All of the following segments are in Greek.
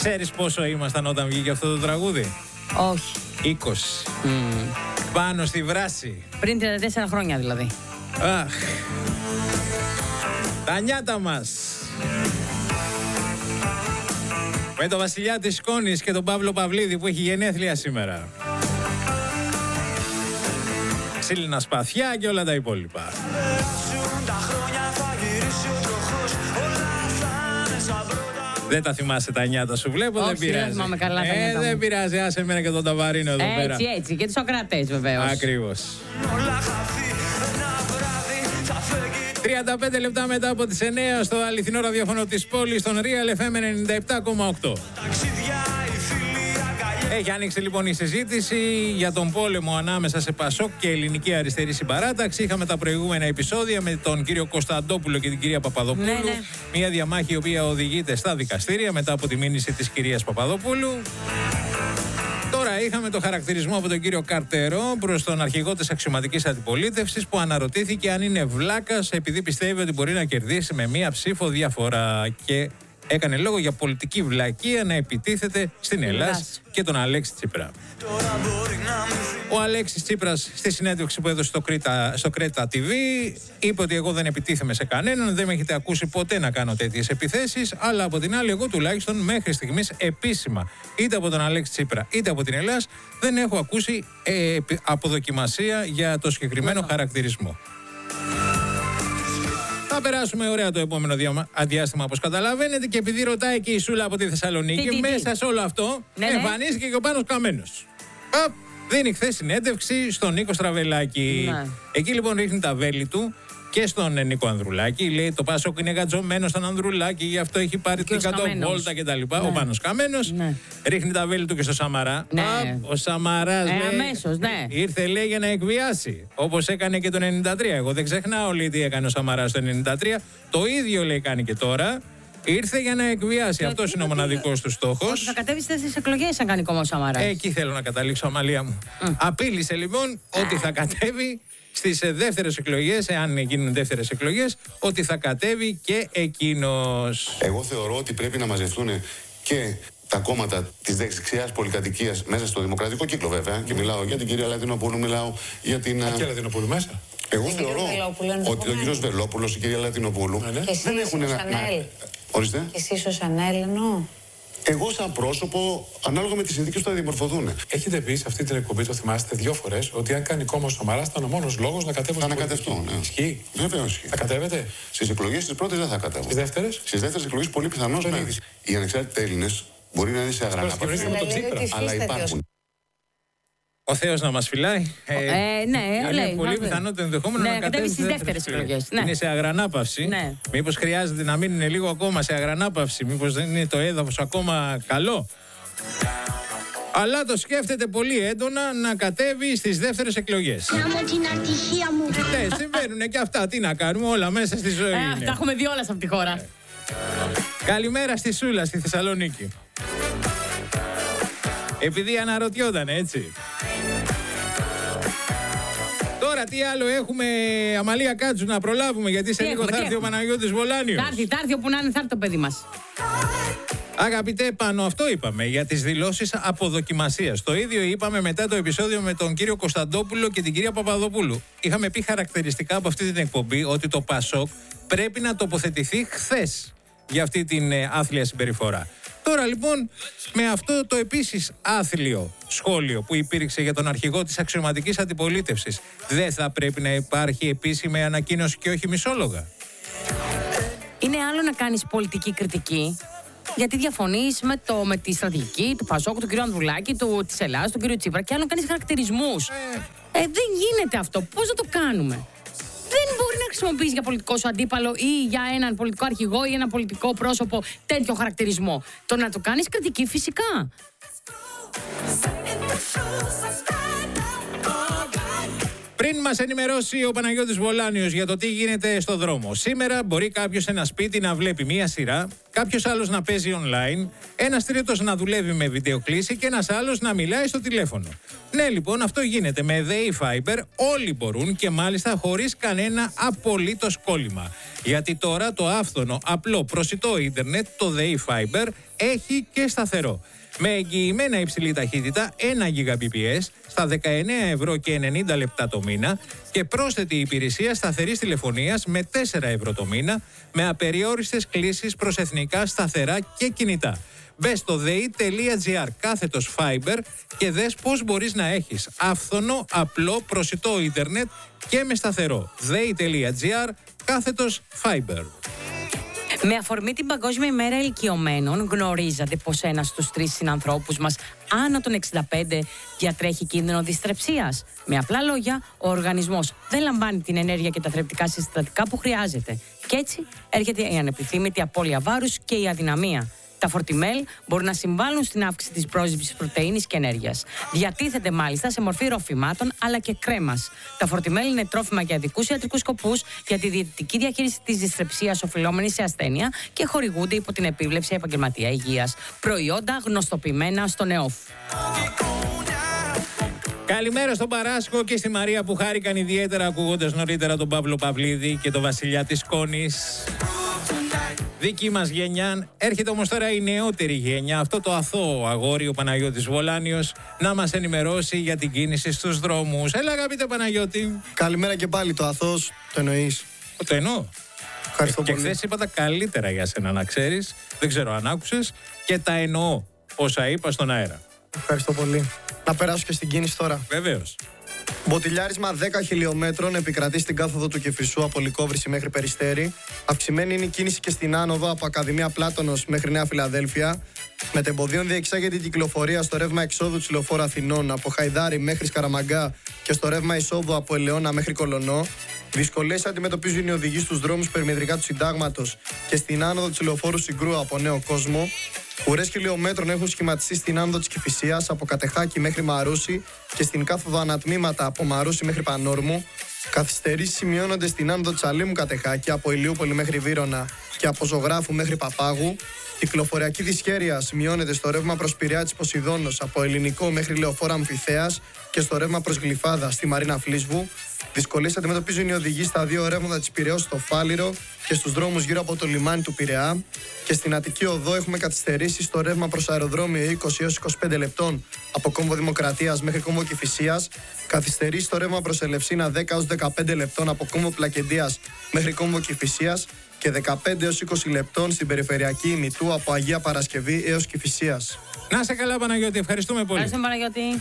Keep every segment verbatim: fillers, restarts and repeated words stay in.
Ξέρεις πόσο ήμασταν όταν βγήκε αυτό το τραγούδι? Όχι. είκοσι. Mm. Πάνω στη βράση. Πριν τριάντα τέσσερα χρόνια δηλαδή. Αχ. Τα νιάτα μας. Με τον Βασιλιά της Σκόνης και τον Παύλο Παυλίδη που έχει γενέθλια σήμερα. Ξύλινα σπαθιά και όλα τα υπόλοιπα. Δεν τα θυμάσαι τα νιάτα σου, βλέπω. Όχι, δεν πειράζει. Δεν θυμάμαι καλά τα ε, νιάτα δεν μου. πειράζει, άσε εμένα και τον Ταβαρίνο εδώ έτσι, πέρα. Έτσι, έτσι. Και τους Σοκρατές βεβαίως. Ακριβώς. τριάντα πέντε λεπτά μετά από τις εννιά στο αληθινό ραδιόφωνο της πόλης, στον Real εφ εμ ενενήντα επτά κόμμα οκτώ. Έχει ανοίξει λοιπόν η συζήτηση για τον πόλεμο ανάμεσα σε Πασόκ και Ελληνική Αριστερή Συμπαράταξη. Είχαμε τα προηγούμενα επεισόδια με τον κύριο Κωνσταντόπουλο και την κυρία Παπαδοπούλου. Ναι, ναι. Μια διαμάχη η οποία οδηγείται στα δικαστήρια μετά από τη μήνυση της κυρίας Παπαδοπούλου. Τώρα είχαμε το χαρακτηρισμό από τον κύριο Καρτερό προς τον αρχηγό της αξιωματικής αντιπολίτευσης που αναρωτήθηκε αν είναι βλάκας επειδή πιστεύει ότι μπορεί να κερδίσει με μία ψήφο διαφορά και έκανε λόγο για πολιτική βλακεία να επιτίθεται στην Ελλάς και τον Αλέξη Τσίπρα. Ο Αλέξης Τσίπρας στη συνέντευξη που έδωσε στο, Κρήτα, στο Κρέτα τι βι είπε ότι εγώ δεν επιτίθεμαι σε κανέναν, δεν με έχετε ακούσει ποτέ να κάνω τέτοιες επιθέσεις, αλλά από την άλλη εγώ τουλάχιστον μέχρι στιγμής επίσημα είτε από τον Αλέξη Τσίπρα είτε από την Ελλάς δεν έχω ακούσει ε, αποδοκιμασία για το συγκεκριμένο yeah. χαρακτηρισμό. Θα περάσουμε ωραία το επόμενο διάμα, διάστημα όπως καταλαβαίνετε και επειδή ρωτάει και η Σούλα από τη Θεσσαλονίκη, τι, τι, μέσα τι. σε όλο αυτό ναι, εμφανίστηκε ναι. και ο Πάνος Καμένος. Απ, δίνει χθες συνέντευξη στον Νίκο Στραβελάκη. Ναι. Εκεί λοιπόν ρίχνει τα βέλη του και στον Νίκο Ανδρουλάκη. Λέει το Πάσοκ είναι γατζωμένο στον Ανδρουλάκη, γι' αυτό έχει πάρει την εκατό βόλτα κτλ. Ναι. Ο Πάνος Καμένος ναι. ρίχνει τα βέλη του και στο Σαμαρά. Ναι. Α, ο Σαμαράς ε, λέει, αμέσως, ναι. ήρθε λέει για να εκβιάσει. Όπως έκανε και το ενενήντα τρία. Εγώ δεν ξεχνάω λέει τι έκανε ο Σαμαράς το ενενήντα τρία. Το ίδιο λέει κάνει και τώρα. Ήρθε για να εκβιάσει. Αυτό είναι ο μοναδικός του στόχος. Ότι θα κατέβει στις εκλογές αν κάνει κόμμα ο Σαμαράς. Εκεί θέλω να καταλήξω, Αμαλία μου. Mm. Απείλησε λοιπόν ότι θα κατέβει στις δεύτερες εκλογές, εάν γίνουν δεύτερες εκλογές, ότι θα κατέβει και εκείνος. Εγώ θεωρώ ότι πρέπει να μαζευτούν και τα κόμματα της δεξιάς πολυκατοικίας μέσα στο δημοκρατικό κύκλο, βέβαια. Και μιλάω για την κυρία Λατινοπούλου, μιλάω για την. Α, και Λατινοπούλου μέσα. Εγώ θεωρώ ότι ο κύριος Βελόπουλος, η κυρία Λατινοπούλου. Ναι, ναι. δεν έχουν ένα. Ορίστε. Και εσείς ως Ανέλ εννοώ. Εγώ, σαν πρόσωπο, ανάλογα με τις συνθήκες που θα διαμορφωθούν. Έχετε πει σε αυτή την εκπομπή, το θυμάστε δύο φορές, ότι αν κάνει κόμμα ο Σαμαράς ήταν ο μόνος λόγος να κατέβω. Θα ανακατευτώ, ναι. Ισχύει. Βεβαίως ισχύει. Θα κατέβετε. Στις εκλογές τις πρώτες δεν θα κατέβω. Στις δεύτερες. Στις δεύτερες εκλογές πολύ πιθανώς ναι. Οι ανεξάρτητοι Έλληνες μπορεί να είναι σε αγρανάπαυση. Αλλά υπάρχουν. Ο Θεός να μας φυλάει. Ε, ε, ναι, είναι λέει, πολύ πιθανό το ενδεχόμενο ναι, να κατέβει στις δεύτερες εκλογές. Ναι. Είναι σε αγρανάπαυση. Ναι. Μήπως χρειάζεται να μείνουν λίγο ακόμα σε αγρανάπαυση. Μήπως δεν είναι το έδαφος ακόμα καλό. Αλλά το σκέφτεται πολύ έντονα να κατέβει στις δεύτερες εκλογές. Να μου την ατυχία μου. Ναι, συμβαίνουν και αυτά. Τι να κάνουμε, όλα μέσα στη ζωή. Ε, τα έχουμε δει όλα σε αυτή τη χώρα. Ε. Καλημέρα στη Σούλα, στη Θεσσαλονίκη. Επειδή αναρωτιόταν, έτσι. Τώρα τι άλλο έχουμε, Αμαλία Κάτσου, να προλάβουμε, γιατί σε λίγο θα έρθει ο Παναγιώτης Βολάνιος. Θα έρθει, θα έρθει όπου να είναι, θα έρθει το παιδί μας. Αγαπητέ Πάνο, αυτό είπαμε για τις δηλώσεις αποδοκιμασίας. Το ίδιο είπαμε μετά το επεισόδιο με τον κύριο Κωνσταντόπουλο και την κυρία Παπαδοπούλου. Είχαμε πει χαρακτηριστικά από αυτή την εκπομπή ότι το Πασόκ πρέπει να τοποθετηθεί χθες για αυτή την ε, άθλια συμπεριφορά. Τώρα λοιπόν με αυτό το επίσης άθλιο σχόλιο που υπήρξε για τον αρχηγό της αξιωματικής αντιπολίτευσης, δεν θα πρέπει να υπάρχει επίσημη ανακοίνωση και όχι μισόλογα? Είναι άλλο να κάνεις πολιτική κριτική, γιατί διαφωνείς με, το, με τη στρατηγική του Πασόκ, του κ. Ανδρουλάκη, του, της Ελλάδας, του κ. Τσίπρα, και άλλο να κάνεις χαρακτηρισμούς. Ε. ε, δεν γίνεται αυτό. Πώς να το κάνουμε? Δεν μπορεί να χρησιμοποιήσει για πολιτικό σου αντίπαλο ή για έναν πολιτικό αρχηγό ή ένα πολιτικό πρόσωπο τέτοιο χαρακτηρισμό. Το να το κάνεις κριτική, φυσικά. Πριν μας μας ενημερώσει ο Παναγιώτης Βολάνιος για το τι γίνεται στο δρόμο. Σήμερα μπορεί κάποιος σε ένα σπίτι να βλέπει μία σειρά, κάποιος άλλος να παίζει online, ένας τρίτος να δουλεύει με βιντεοκλήση και ένας άλλος να μιλάει στο τηλέφωνο. Ναι, λοιπόν, αυτό γίνεται με ΔΕΗ Fiber. Όλοι μπορούν και μάλιστα χωρίς κανένα απολύτως κόλλημα. Γιατί τώρα το άφθονο, απλό, προσιτό ίντερνετ, το ΔΕΗ Fiber, έχει και σταθερό. Με εγγυημένα υψηλή ταχύτητα ένα γιγαμπιτ στα δεκαεννέα ευρώ και ενενήντα λεπτά το μήνα και πρόσθετη υπηρεσία σταθερής τηλεφωνίας με τέσσερα ευρώ το μήνα με απεριόριστες κλήσεις προς εθνικά σταθερά και κινητά. Μπες στο δei.gr κάθετος Fiber και δες πώς μπορείς να έχεις άφθονο, απλό, προσιτό ίντερνετ και με σταθερό. δei.gr κάθετος Fiber. Με αφορμή την Παγκόσμια ημέρα ηλικιωμένων, γνωρίζατε πως ένας στους τρεις συνανθρώπους μας άνω των εξήντα πέντε διατρέχει κίνδυνο δυστρεψίας? Με απλά λόγια, ο οργανισμός δεν λαμβάνει την ενέργεια και τα θρεπτικά συστατικά που χρειάζεται. Και έτσι έρχεται η ανεπιθύμητη απώλεια βάρους και η αδυναμία. Τα φορτιμέλ μπορούν να συμβάλλουν στην αύξηση της πρόσληψης πρωτεΐνης και ενέργειας. Διατίθεται μάλιστα σε μορφή ροφημάτων αλλά και κρέμας. Τα φορτιμέλ είναι τρόφιμα για ειδικούς ιατρικούς σκοπούς για τη διαιτητική διαχείριση της δυστρεψίας οφειλόμενη σε ασθένεια και χορηγούνται υπό την επίβλεψη επαγγελματία υγείας. Προϊόντα γνωστοποιημένα στο ΝΕΟΦ. Καλημέρα στον Παράσκο και στη Μαρία που χάρηκαν ιδιαίτερα ακούγοντας νωρίτερα τον Παύλο Παυλίδη και τον Βασιλιά της Σκόνης. Δική μας γενιά. Έρχεται όμως τώρα η νεότερη γενιά, αυτό το αθώο αγόρι, ο Παναγιώτης Βολάνιος, να μας ενημερώσει για την κίνηση στους δρόμους. Έλα, αγαπητέ Παναγιώτη. Καλημέρα και πάλι, το αθώος το εννοείς? Το εννοώ. Ευχαριστώ και πολύ. χθες είπα τα καλύτερα για σένα, να ξέρεις. Δεν ξέρω αν άκουσες και τα εννοώ όσα είπα στον αέρα. Ευχαριστώ πολύ. Να περάσω και στην κίνηση τώρα. Βεβαίως. Μποτιλιάρισμα δέκα χιλιόμετρων επικρατεί στην κάθοδο του Κηφισού από Λυκόβρηση μέχρι Περιστέρι. Αυξημένη είναι η κίνηση και στην άνοδο από Ακαδημία Πλάτωνος μέχρι Νέα Φιλαδέλφια. Μετεμποδίων διεξάγεται η κυκλοφορία στο ρεύμα εξόδου της Λεωφόρου Αθηνών από Χαϊδάρι μέχρι Σκαραμαγκά και στο ρεύμα εισόδου από Ελαιώνα μέχρι Κολονό. Δυσκολίες αντιμετωπίζουν οι οδηγοί στους δρόμους περιμετρικά του Συντάγματος και στην άνοδο της Λεωφόρου Συγκρού από Νέο Κόσμο. Ουρές χιλιόμετρων έχουν σχηματιστεί στην άνοδο της Κηφισίας από Κατεχάκη μέχρι Μαρούσι και στην κάθοδο ανατμήματα από Μαρούσι μέχρι Πανόρμου. Καθυστερήσεις σημειώνονται στην άνοδο της Αλήμου Κατεχάκη από Ηλιούπολη μέχρι Βύρωνα και από Ζωγράφου μέχρι Παπάγου. Κυκλοφοριακή δυσχέρεια σημειώνεται στο ρεύμα προς Πειραιά της Ποσειδώνος από Ελληνικό μέχρι Λεωφόρο Αμφιθέας και στο ρεύμα προς Γλυφάδα στη Μαρίνα Φλίσβου. Δυσκολίες αντιμετωπίζουν οι οδηγοί στα δύο ρεύματα της Πειραιώς στο Φάληρο και στους δρόμους γύρω από το λιμάνι του Πειραιά. Και στην Αττική Οδό έχουμε καθυστερήσεις στο ρεύμα προς αεροδρόμιο είκοσι έως είκοσι πέντε λεπτών από Κόμβο Δημοκρατίας μέχρι Κόμβο Κηφισίας. Καθυστερήσεις στο ρεύμα προς Ελευσίνα δέκα έως δεκαπέντε λεπτών από Κόμβο Πλακεντίας μέχρι Κόμβο Κηφισίας και δεκαπέντε έως είκοσι λεπτών στην περιφερειακή Ημιτού από Αγία Παρασκευή έως Κηφισίας. Να είσαι καλά, Παναγιώτη, ευχαριστούμε πολύ. Ευχαριστούμε, Παναγιώτη.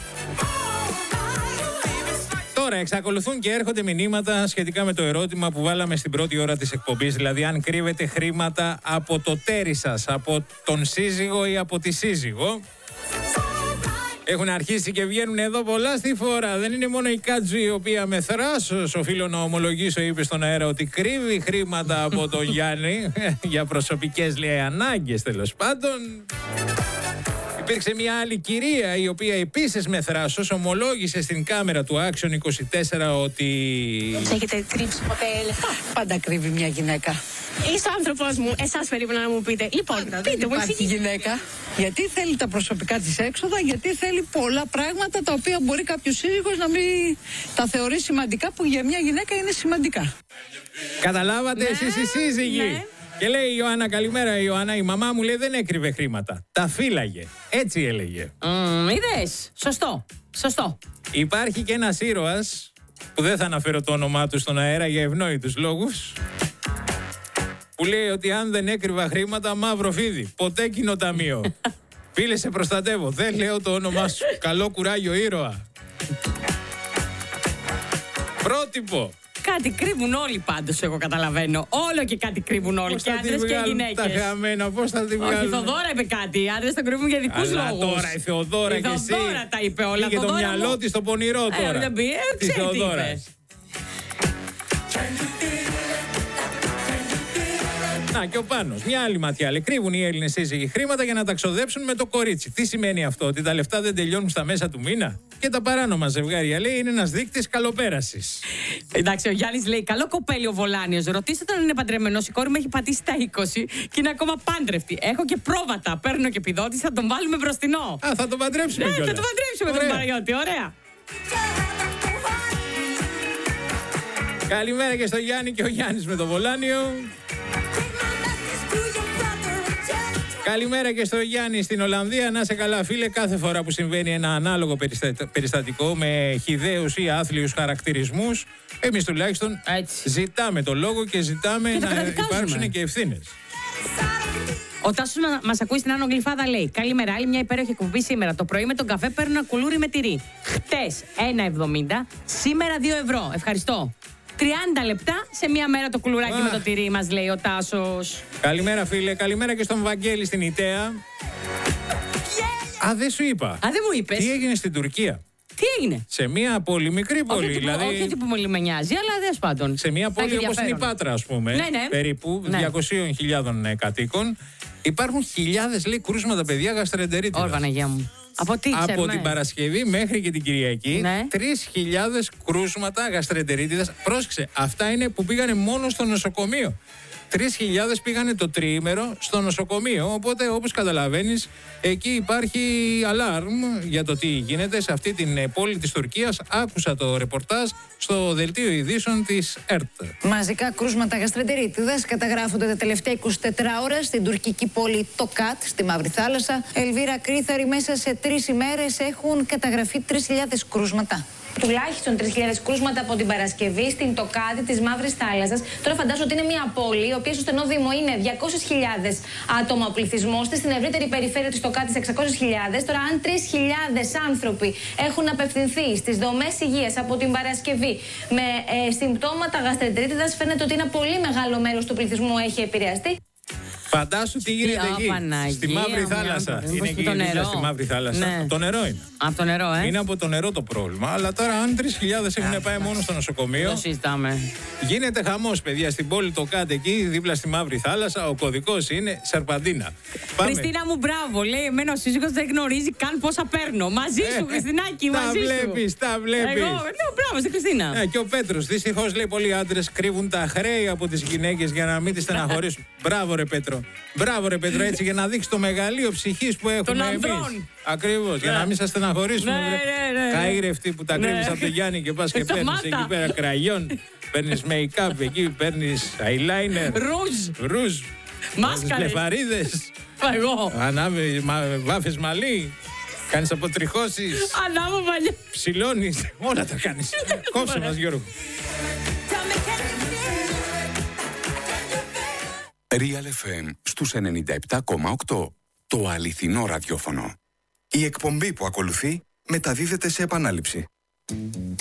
Τώρα εξακολουθούν και έρχονται μηνύματα σχετικά με το ερώτημα που βάλαμε στην πρώτη ώρα της εκπομπής, δηλαδή αν κρύβετε χρήματα από το τέρι σας, από τον σύζυγο ή από τη σύζυγο. Έχουν αρχίσει και βγαίνουν εδώ πολλά στη φορά. Δεν είναι μόνο η Κάτζου η οποία με θράσος, οφείλω να ομολογήσω, είπε στον αέρα ότι κρύβει χρήματα από τον Γιάννη για προσωπικές, λέει, ανάγκες, τέλος πάντων. Υπήρξε μια άλλη κυρία η οποία επίσης με θράσος ομολόγησε στην κάμερα του Action είκοσι τέσσερα ότι... Έχετε κρύψει ποτέ λεφτά? Πάντα κρύβει μια γυναίκα. Είσαι ο άνθρωπός μου, εσάς περίμενα να μου πείτε. Λοιπόν, πείτε μου, υπάρχει γυναίκα. Γιατί θέλει τα προσωπικά της έξοδα, γιατί θέλει πολλά πράγματα τα οποία μπορεί κάποιος σύζυγος να μην τα θεωρεί σημαντικά, που για μια γυναίκα είναι σημαντικά. Καταλάβατε, ναι, εσείς οι σύζυγοι. Ναι. Και λέει η Ιωάννα, καλημέρα Ιωάννα, η μαμά μου λέει δεν έκρυβε χρήματα. Τα φύλαγε. Έτσι έλεγε. Mm, είδες. Σωστό. Σωστό. Υπάρχει και ένας ήρωας, που δεν θα αναφέρω το όνομά του στον αέρα για ευνόητους λόγους, που λέει ότι αν δεν έκρυβα χρήματα, μαύρο φίδι. Ποτέ κοινοταμείο. Φίλε, σε προστατεύω. Δεν λέω το όνομά σου. Καλό κουράγιο, ήρωα. Πρότυπο. Κάτι κρύβουν όλοι πάντως, εγώ καταλαβαίνω. Όλο και κάτι κρύβουν όλοι, Πώς και άντρες και γυναίκες. Τα χαμένα, πώς θα τη βγάλουν. Όχι, η Θεοδόρα είπε κάτι. Οι άντρες τα κρύβουν για δικούς Αλλά λόγους. τώρα η Θεοδόρα και εσύ. Η Θεοδόρα τα είπε όλα. Πήγε το μυαλό της στο πονηρό τώρα. Ε, δεν πει, ε, Της ξέρει τι Θεοδόρας. είπε. Να και ο Πάνος. Μια άλλη ματιά. Λέει, κρύβουν οι Έλληνες σύζυγοι χρήματα για να τα ξοδέψουν με το κορίτσι. Τι σημαίνει αυτό, ότι τα λεφτά δεν τελειώνουν στα μέσα του μήνα? Και τα παράνομα ζευγάρια, λέει, είναι ένας δείκτης καλοπέρασης. Εντάξει, ο Γιάννης λέει: καλό κοπέλι ο Βολάνιος. Ρωτήστε τον αν είναι παντρεμένος. Η κόρη μου έχει πατήσει τα είκοσι και είναι ακόμα πάντρευτη. Έχω και πρόβατα. Παίρνω και επιδότηση, θα τον βάλουμε μπροστινό. Α, θα τον παντρέψουμε. Ναι, κιόλας. θα τον παντρέψουμε τον Παναγιώτη. Ωραία. Καλημέρα και στο Γιάννη και ο Γιάννης με το Βολάνιο. Καλημέρα και στο Γιάννη στην Ολλανδία. Να σε καλά, φίλε. Κάθε φορά που συμβαίνει ένα ανάλογο περιστατικό με χυδαίους ή άθλιους χαρακτηρισμούς, εμείς τουλάχιστον Έτσι. ζητάμε το λόγο και ζητάμε Και το να καταδικάζουμε. υπάρξουν και ευθύνες. Ο Τάσος μας ακούει στην Άνω Γλυφάδα, λέει: καλημέρα, άλλη μια υπέροχη εκπομπή σήμερα. Το πρωί με τον καφέ παίρνω ένα κουλούρι με τυρί. Χτες ένα εβδομήντα, σήμερα δύο ευρώ. Ευχαριστώ. τριάντα λεπτά σε μία μέρα το κουλουράκι Α. με το τυρί, μας λέει ο Τάσος. Καλημέρα, φίλε. Καλημέρα και στον Βαγγέλη στην Ιταία. Α, δεν σου είπα. Α, δεν μου είπες. Τι έγινε στην Τουρκία? Τι έγινε? Σε μια πολύ μικρή πόλη, όχι, δηλαδή. όχι ότι που μου λιμενιάζει, αλλά δεν πάντων. Σε μια πόλη όπως είναι η ενδιαφέρον. Πάτρα, ας πούμε, Ναι, ναι. περίπου Ναι. διακόσιες χιλιάδες κατοίκων, υπάρχουν χιλιάδες, λέει, κρούσματα, παιδιά, γαστρεντερίτιδας. Ω, Παναγία μου. Από τι ξέρουμε? Από την Παρασκευή μέχρι και την Κυριακή, Ναι. τρεις χιλιάδες κρούσματα γαστρεντερίτιδας. Πρόσεξε, αυτά είναι που πήγανε μόνο στο νοσοκομείο. τρεις χιλιάδες πήγανε το τριήμερο στο νοσοκομείο. Οπότε, όπως καταλαβαίνεις, εκεί υπάρχει αλάρμ για το τι γίνεται σε αυτή την ε, πόλη της Τουρκίας. Άκουσα το ρεπορτάζ στο δελτίο ειδήσεων της ΕΡΤ. Μαζικά κρούσματα γαστρεντερίτιδας καταγράφονται τα τελευταία είκοσι τέσσερις ώρες στην τουρκική πόλη Τοκάτ, στη Μαύρη Θάλασσα. Ελβίρα Κρήθαρη, μέσα σε τρεις ημέρες έχουν καταγραφεί τρεις χιλιάδες κρούσματα. Τουλάχιστον τρεις χιλιάδες κρούσματα από την Παρασκευή στην Τοκάτη της Μαύρης Θάλασσας. Τώρα φαντάζομαι ότι είναι μια πόλη, η οποία στο στενό δήμο είναι διακόσιες χιλιάδες άτομα ο πληθυσμός της, στην ευρύτερη περιφέρεια της Τοκάτης εξακόσιες χιλιάδες. Τώρα, αν τρεις χιλιάδες άνθρωποι έχουν απευθυνθεί στις δομές υγείας από την Παρασκευή με ε, συμπτώματα γαστρεντερίτιδας, φαίνεται ότι ένα πολύ μεγάλο μέρος του πληθυσμού έχει επηρεαστεί. Φαντάσου τι γίνεται Τι, εκεί. α, Παναγία Στη Μαύρη μου, Θάλασσα. άνθρωπο. Είναι Μήπως εκεί το δίπλα νερό. στη Μαύρη Θάλασσα. Ναι. Το νερό είναι. Από το νερό, ε. Είναι από το νερό το πρόβλημα. Αλλά τώρα, αν τρεις χιλιάδες έχουν πάει μόνο στο νοσοκομείο, Το συζητάμε. γίνεται χαμός, παιδιά. Στην πόλη το Κάτε εκεί, δίπλα στη Μαύρη Θάλασσα, ο κωδικός είναι Σερπαντίνα. Πάμε. Χριστίνα μου, μπράβο. Λέει: εμένα ο σύζυγος δεν γνωρίζει καν πόσα παίρνω. Μαζί σου, Χριστινάκη, Τα μαζί σου. βλέπεις, τα βλέπεις. Εγώ, ναι, μπράβο στη Χριστίνα. Ε, και ο Πέτρος, δυστυχώς, λέει, πολλοί άντρες κρύβουν τα χρέη από τις γυναίκες για να μην τις στεναχωρήσουν. Μπράβο, ρε Πέτρο. Μπράβο, ρε Πέτρο, έτσι για να δείξει το μεγαλείο ψυχής που έχουμε Των εμείς. ανδρών. Ακριβώς, για να μην σας στεναχωρήσουμε. Ναι, ναι, ναι, ναι. Καήρευτοι που τα Ναι. κρύβεις από τον Γιάννη και πας και παίρνεις Σταμάτα. εκεί πέρα κραγιόν, παίρνεις make-up, εκεί παίρνεις eyeliner, Ρουζ. ρουζ, Μάσκαρες. λεφαρίδες, Εγώ. ανάβει, μα, βάφες μαλλί, κάνεις αποτριχώσεις, Ανάβω παλιά. ψηλώνεις, όλα τα κάνεις. Κόψε μας, Γιώργο. Real εφ εμ στους ενενήντα επτά κόμμα οκτώ. Το αληθινό ραδιόφωνο. Η εκπομπή που ακολουθεί μεταδίδεται σε επανάληψη.